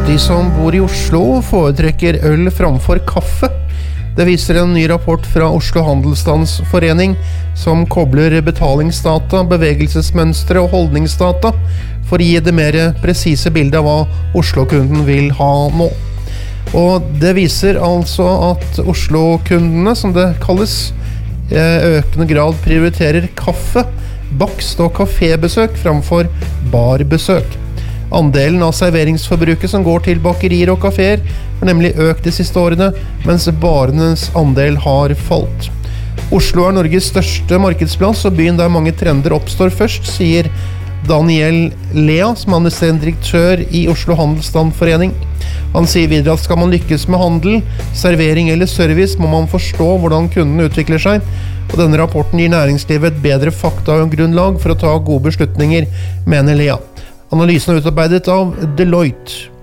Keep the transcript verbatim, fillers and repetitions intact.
De som bor i Oslo foretrekker øl framfor kaffe. Det viser en ny rapport fra Oslo Handelsstandsforening som kobler betalingsdata, bevegelsesmønstre og holdningsdata for å gi det mer presise bildet av hva Oslo-kunden vil ha nå. Og det viser altså at Oslo-kundene, som det kalles, i økende grad prioriterer kaffe, bakst og kafébesøk framfor barbesøk. Andelen av serveringsforbruket som går til bakerier og kaféer har nemlig økt de siste årene, mens barenes andel har falt. Oslo er Norges største markedsplass og byen der mange trender oppstår først, sier Daniel Lea, som er administrerende direktør i Oslo Handelsstandsforening. Han sier videre at skal man lykkes med handel, servering eller service, må man forstå hvordan kunden utvikler seg, og denne rapporten gir næringslivet et bedre faktagrunnlag for å ta gode beslutninger, mener Lea. Analysen er utarbeidet av Deloitte.